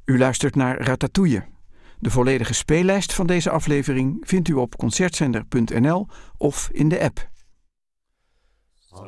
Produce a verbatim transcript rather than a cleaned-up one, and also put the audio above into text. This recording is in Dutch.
U luistert naar Ratatouille. De volledige speellijst van deze aflevering vindt u op concertzender punt n l of in de app.